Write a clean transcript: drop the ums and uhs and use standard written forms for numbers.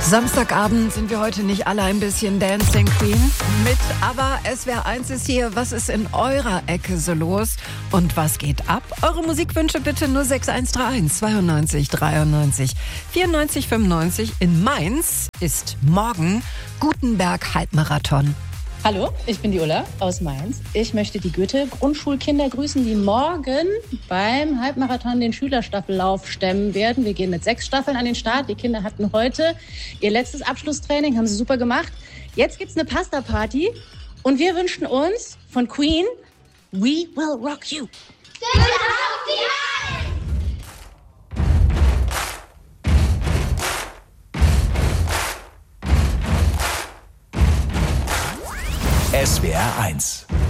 Samstagabend sind wir heute nicht alle ein bisschen Dancing Queen mit, aber SWR1 ist hier. Was ist in eurer Ecke so los und was geht ab? Eure Musikwünsche bitte 06131 92 93 94 95. In Mainz ist morgen Gutenberg Halbmarathon. Hallo, ich bin die Ulla aus Mainz. Ich möchte die Goethe-Grundschulkinder grüßen, die morgen beim Halbmarathon den Schülerstaffellauf stemmen werden. Wir gehen mit 6 Staffeln an den Start. Die Kinder hatten heute ihr letztes Abschlusstraining, haben sie super gemacht. Jetzt gibt's eine Pasta-Party und wir wünschen uns von Queen We Will Rock You. SWR1